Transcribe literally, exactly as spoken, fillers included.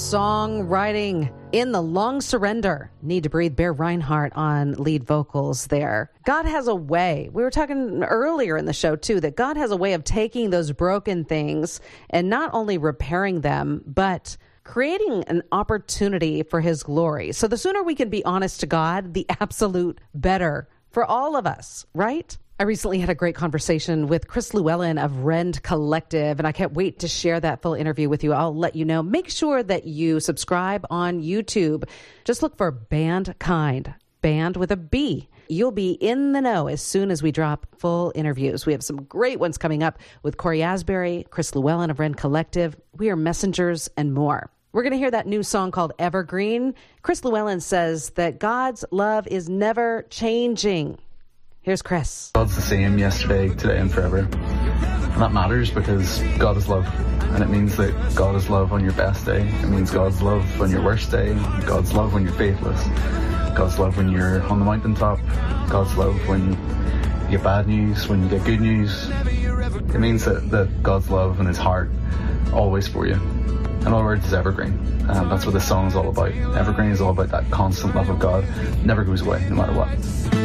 songwriting. In the Long Surrender, Need to Breathe, Bear Reinhardt on lead vocals there. God has a way. We were talking earlier in the show, too, that God has a way of taking those broken things and not only repairing them, but creating an opportunity for his glory. So the sooner we can be honest to God, the absolute better for all of us, right? I recently had a great conversation with Chris Llewellyn of Rend Collective, and I can't wait to share that full interview with you. I'll let you know. Make sure that you subscribe on YouTube. Just look for Bandkind, band with a B. You'll be in the know as soon as we drop full interviews. We have some great ones coming up with Corey Asbury, Chris Llewellyn of Rend Collective, We Are Messengers, and more. We're going to hear that new song called Evergreen. Chris Llewellyn says that God's love is never changing. Here's Chris. God's the same yesterday, today, and forever. And that matters because God is love. And it means that God is love on your best day. It means God's love on your worst day. God's love when you're faithless. God's love when you're on the mountaintop. God's love when you get bad news, when you get good news. It means that, that God's love and his heart always for you. In other words, is evergreen. Um, that's what this song is all about. Evergreen is all about that constant love of God. Never goes away, no matter what.